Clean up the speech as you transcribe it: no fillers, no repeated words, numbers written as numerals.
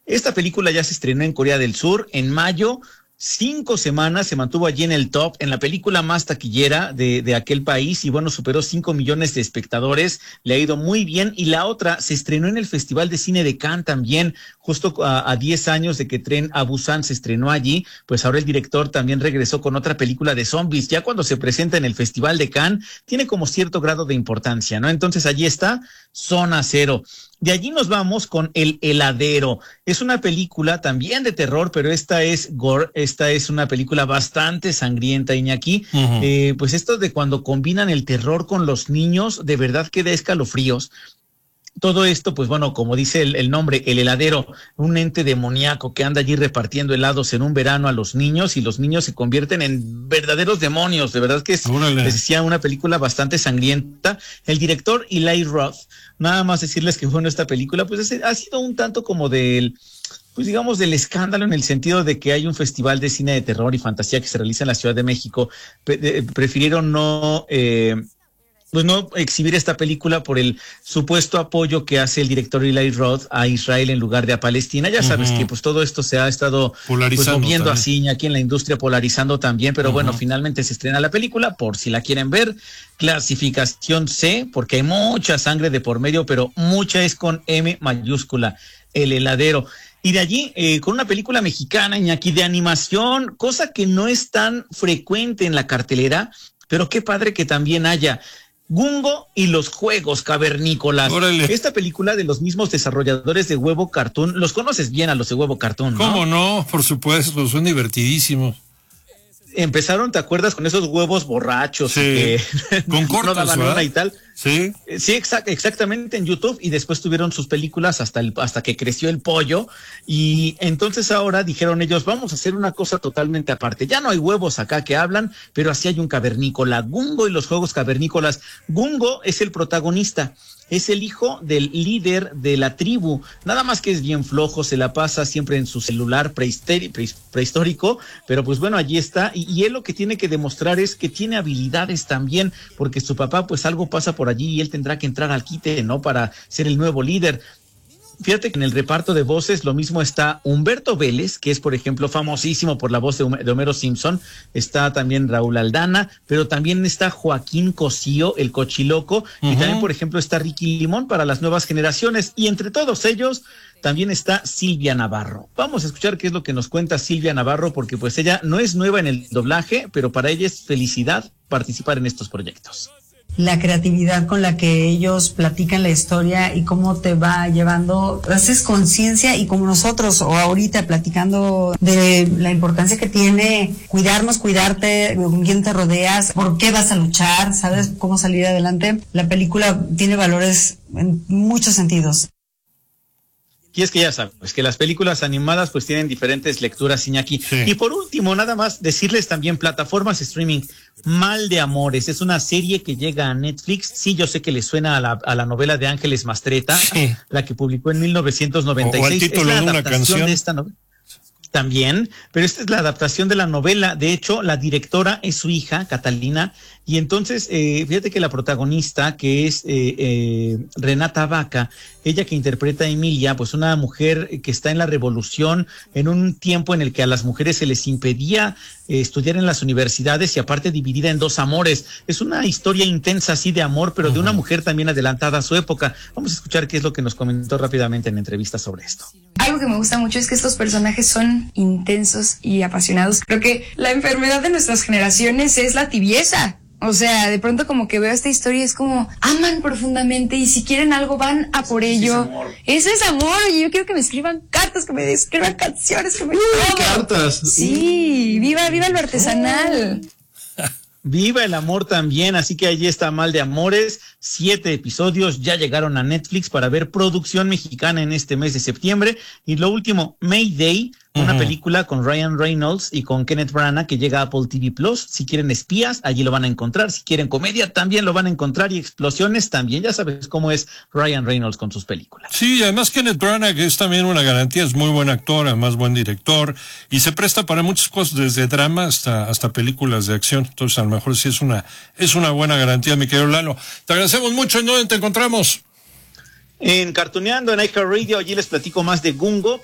Esta película ya se estrenó en Corea del Sur en mayo. 5 semanas se mantuvo allí en el top, en la película más taquillera de aquel país, y bueno, superó 5 millones de espectadores, le ha ido muy bien. Y la otra se estrenó en el Festival de Cine de Cannes también, justo a 10 años de que Tren a Busan se estrenó allí. Pues ahora el director también regresó con otra película de zombies. Ya cuando se presenta en el Festival de Cannes, tiene como cierto grado de importancia, ¿no? Entonces allí está Zona Cero. De allí nos vamos con El Heladero. Es una película también de terror, pero esta es gore. Esta es una película bastante sangrienta, Iñaki. Pues esto de cuando combinan el terror con los niños, de verdad que da escalofríos. Todo esto, pues bueno, como dice el nombre, el heladero, un ente demoníaco que anda allí repartiendo helados en un verano a los niños, y los niños se convierten en verdaderos demonios. De verdad que es, les decía, una película bastante sangrienta. El director, Eli Roth. Nada más decirles que, bueno, esta película pues ha sido un tanto como pues digamos del escándalo, en el sentido de que hay un festival de cine de terror y fantasía que se realiza en la Ciudad de México. Prefirieron no exhibir esta película por el supuesto apoyo que hace el director Eli Roth a Israel en lugar de a Palestina. Ya sabes que pues todo esto se ha estado polarizando, pues, moviendo así aquí en la industria, polarizando también, pero bueno, finalmente se estrena la película, por si la quieren ver. Clasificación C, porque hay mucha sangre de por medio, pero mucha es con M mayúscula, El Heladero. Y de allí, con una película mexicana, Iñaki, de animación, cosa que no es tan frecuente en la cartelera, pero qué padre que también haya. Gungo y los juegos cavernícolas. Órale. Esta película de los mismos desarrolladores de Huevo Cartoon, los conoces bien a los de Huevo Cartoon, ¿no? ¿Cómo no? Por supuesto, son divertidísimos. Empezaron, ¿te acuerdas? Con esos huevos borrachos, sí, que con cortos, no daban una y tal. Sí, sí, exactamente, en YouTube, y después tuvieron sus películas hasta que creció el pollo. Y entonces ahora dijeron ellos, vamos a hacer una cosa totalmente aparte. Ya no hay huevos acá que hablan, pero así hay un cavernícola, Gungo y los juegos cavernícolas. Gungo es el protagonista. Es el hijo del líder de la tribu, nada más que es bien flojo, se la pasa siempre en su celular prehistórico, pero pues bueno, allí está, y él lo que tiene que demostrar es que tiene habilidades también, porque su papá pues algo pasa por allí y él tendrá que entrar al quite, ¿no? Para ser el nuevo líder. Fíjate que en el reparto de voces lo mismo está Humberto Vélez, que es, por ejemplo, famosísimo por la voz de Homero Simpson. Está también Raúl Aldana, pero también está Joaquín Cosío, el cochiloco, y también, por ejemplo, está Ricky Limón para las nuevas generaciones. Y entre todos ellos también está Silvia Navarro. Vamos a escuchar qué es lo que nos cuenta Silvia Navarro, porque pues ella no es nueva en el doblaje, pero para ella es felicidad participar en estos proyectos. La creatividad con la que ellos platican la historia y cómo te va llevando, haces conciencia, y como nosotros o ahorita platicando de la importancia que tiene cuidarnos, cuidarte, con quién te rodeas, por qué vas a luchar, sabes cómo salir adelante. La película tiene valores en muchos sentidos. Y es que ya sabes que las películas animadas pues tienen diferentes lecturas, Iñaki. Sí. Y por último, nada más decirles también plataformas streaming. Mal de Amores es una serie que llega a Netflix. Sí, yo sé que le suena a la novela de Ángeles Mastreta, sí, la que publicó en 1996. O al título es la de una canción de esta novela. También, pero esta es la adaptación de la novela. De hecho, la directora es su hija, Catalina, y entonces, fíjate que la protagonista, que es Renata Vaca, ella que interpreta a Emilia, pues una mujer que está en la revolución, en un tiempo en el que a las mujeres se les impedía estudiar en las universidades, y aparte dividida en dos amores. Es una historia intensa así de amor, pero de una mujer también adelantada a su época. Vamos a escuchar qué es lo que nos comentó rápidamente en entrevista sobre esto. Algo que me gusta mucho es que estos personajes son intensos y apasionados. Creo que la enfermedad de nuestras generaciones es la tibieza. O sea, de pronto como que veo esta historia, es como aman profundamente, y si quieren algo van a por ello. Ese es amor. Y yo quiero que me escriban cartas, que me escriban canciones, que me cartas. Sí, viva lo artesanal. Viva el amor también, así que allí está Mal de Amores, 7 episodios, ya llegaron a Netflix para ver, producción mexicana en este mes de septiembre. Y lo último, Mayday, una película con Ryan Reynolds y con Kenneth Branagh que llega a Apple TV Plus. Si quieren espías, allí lo van a encontrar. Si quieren comedia, también lo van a encontrar, y explosiones también. Ya sabes cómo es Ryan Reynolds con sus películas. Sí, además Kenneth Branagh es también una garantía, es muy buen actor, además buen director, y se presta para muchas cosas, desde drama hasta películas de acción. Entonces a lo mejor sí es una buena garantía, mi querido Lalo. Te agradecemos mucho. ¿En dónde te encontramos? En Cartooneando, en iHeartRadio. Allí les platico más de Gungo.